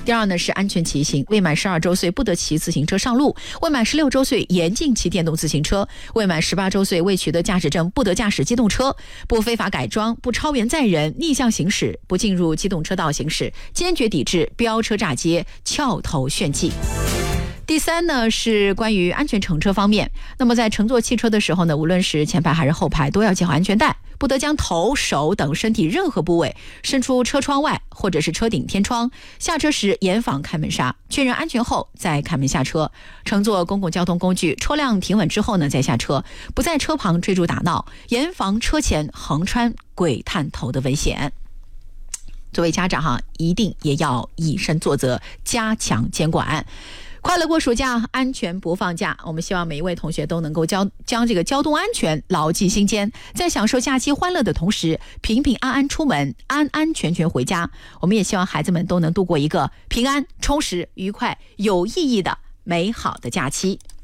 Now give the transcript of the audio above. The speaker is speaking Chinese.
第二呢是安全骑行，未满12周岁不得骑自行车上路，未满16周岁严禁骑电动自行车，未满18周岁未取得驾驶证不得驾驶机动车，不非法改装，不超员载人，逆向行驶，不进入机动车道行驶，坚决抵制飙车炸街、翘头炫技。第三呢是关于安全乘车方面，那么在乘坐汽车的时候呢，无论是前排还是后排都要系好安全带，不得将头、手等身体任何部位伸出车窗外或者是车顶天窗，下车时严防开门刹，确认安全后再开门下车。乘坐公共交通工具，车辆停稳之后呢再下车，不在车旁追逐打闹，严防车前横穿鬼探头的危险。作为家长一定也要以身作则，加强监管。快乐过暑假，安全不放假。我们希望每一位同学都能够将这个交通安全牢记心间，在享受假期欢乐的同时，平平安安出门，安安全全回家。我们也希望孩子们都能度过一个平安、充实、愉快、有意义的美好的假期。